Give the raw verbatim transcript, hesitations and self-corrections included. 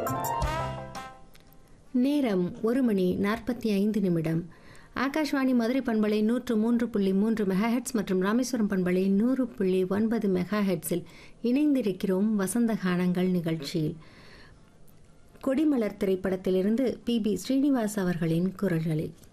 நேரம் ஒரு மணி நாற்பத்தி ஐந்து நிமிடம். ஆகாஷ்வாணி மதுரை பண்பலை நூற்று மூன்று புள்ளி மூன்று மெகாஹெட்ஸ் மற்றும் ராமேஸ்வரம் பண்பலை நூறு புள்ளி ஒன்பது மெகாஹெட்ஸில் இணைந்திருக்கிறோம் வசந்த கானங்கள் நிகழ்ச்சியில். கொடிமலர் திரைப்படத்திலிருந்து பி பி ஸ்ரீனிவாஸ் அவர்களின் குரல்களில்.